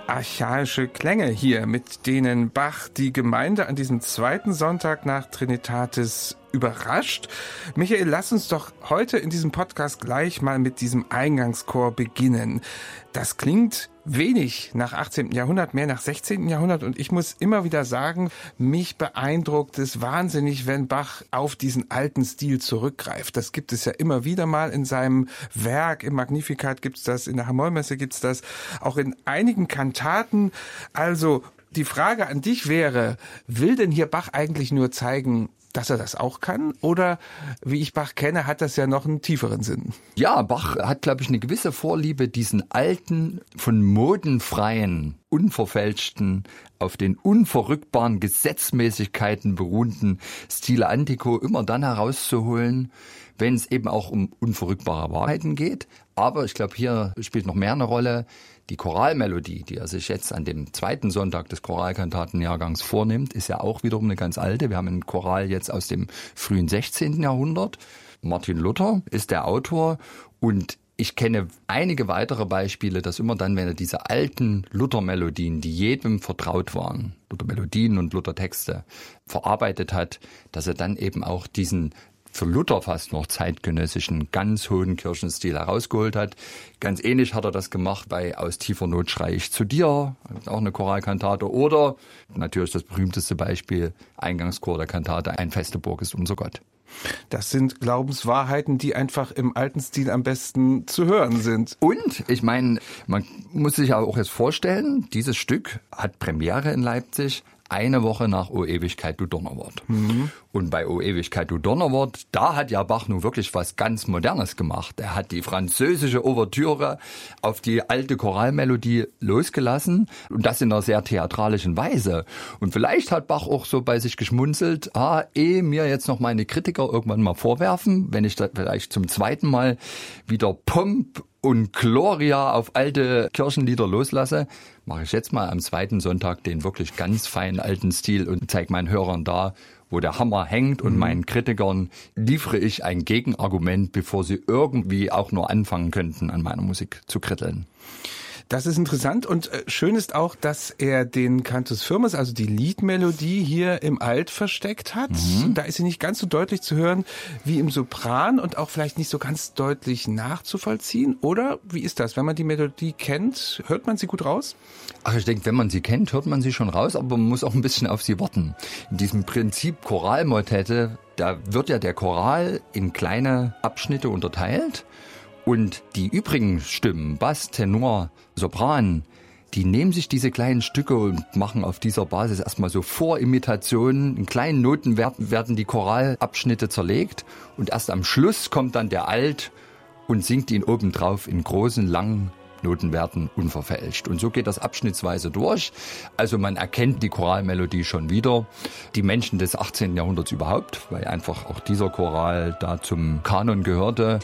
archaische Klänge hier, mit denen Bach die Gemeinde an diesem zweiten Sonntag nach Trinitatis überrascht. Michael, lass uns doch heute in diesem Podcast gleich mal mit diesem Eingangschor beginnen. Das klingt wenig nach 18. Jahrhundert, mehr nach 16. Jahrhundert und ich muss immer wieder sagen, mich beeindruckt es wahnsinnig, wenn Bach auf diesen alten Stil zurückgreift. Das gibt es ja immer wieder mal in seinem Werk, im Magnificat gibt's das, in der H-Moll-Messe gibt's das, auch in einigen Kantaten. Also die Frage an dich wäre, will denn hier Bach eigentlich nur zeigen, dass er das auch kann? Oder, wie ich Bach kenne, hat das ja noch einen tieferen Sinn? Ja, Bach hat, glaube ich, eine gewisse Vorliebe, diesen alten, von modenfreien, unverfälschten, auf den unverrückbaren Gesetzmäßigkeiten beruhenden Stile Antico immer dann herauszuholen, wenn es eben auch um unverrückbare Wahrheiten geht. Aber ich glaube, hier spielt noch mehr eine Rolle. Die Choralmelodie, die er sich jetzt an dem zweiten Sonntag des Choralkantatenjahrgangs vornimmt, ist ja auch wiederum eine ganz alte. Wir haben einen Choral jetzt aus dem frühen 16. Jahrhundert. Martin Luther ist der Autor und ich kenne einige weitere Beispiele, dass immer dann, wenn er diese alten Luther-Melodien, die jedem vertraut waren, Luther-Melodien und Luther-Texte, verarbeitet hat, dass er dann eben auch diesen für Luther fast noch zeitgenössischen, ganz hohen Kirchenstil herausgeholt hat. Ganz ähnlich hat er das gemacht bei Aus tiefer Not schrei ich zu dir, auch eine Choralkantate. Oder natürlich das berühmteste Beispiel, Eingangschor der Kantate, Ein feste Burg ist unser Gott. Das sind Glaubenswahrheiten, die einfach im alten Stil am besten zu hören sind. Und, ich meine, man muss sich auch jetzt vorstellen, dieses Stück hat Premiere in Leipzig eine Woche nach O Ewigkeit, du Donnerwort. Und bei O Ewigkeit, du Donnerwort, da hat ja Bach nun wirklich was ganz Modernes gemacht. Er hat die französische Ouvertüre auf die alte Choralmelodie losgelassen und das in einer sehr theatralischen Weise. Und vielleicht hat Bach auch so bei sich geschmunzelt, mir jetzt noch meine Kritiker irgendwann mal vorwerfen, wenn ich da vielleicht zum zweiten Mal wieder Pomp und Gloria auf alte Kirchenlieder loslasse, mache ich jetzt mal am zweiten Sonntag den wirklich ganz feinen alten Stil und zeige meinen Hörern da, wo der Hammer hängt und meinen Kritikern liefere ich ein Gegenargument, bevor sie irgendwie auch nur anfangen könnten, an meiner Musik zu kritteln. Das ist interessant und schön ist auch, dass er den Cantus Firmus, also die Liedmelodie, hier im Alt versteckt hat. Da ist sie nicht ganz so deutlich zu hören wie im Sopran und auch vielleicht nicht so ganz deutlich nachzuvollziehen. Oder wie ist das? Wenn man die Melodie kennt, hört man sie gut raus? Ach, ich denke, wenn man sie kennt, hört man sie schon raus, aber man muss auch ein bisschen auf sie warten. In diesem Prinzip Choralmotette, da wird ja der Choral in kleine Abschnitte unterteilt. Und die übrigen Stimmen, Bass, Tenor, Sopran, die nehmen sich diese kleinen Stücke und machen auf dieser Basis erstmal so Vorimitationen. In kleinen Noten werden die Choralabschnitte zerlegt und erst am Schluss kommt dann der Alt und singt ihn obendrauf in großen, langen Notenwerten unverfälscht. Und so geht das abschnittsweise durch. Also man erkennt die Choralmelodie schon wieder. Die Menschen des 18. Jahrhunderts überhaupt, weil einfach auch dieser Choral da zum Kanon gehörte.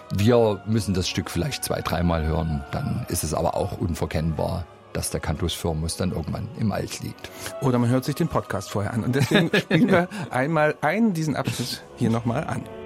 Wir müssen das Stück vielleicht 2-3 Mal hören, dann ist es aber auch unverkennbar, dass der Cantus Firmus dann irgendwann im Alt liegt. Oder man hört sich den Podcast vorher an. Und deswegen spielen wir einmal diesen Abschnitt hier nochmal an.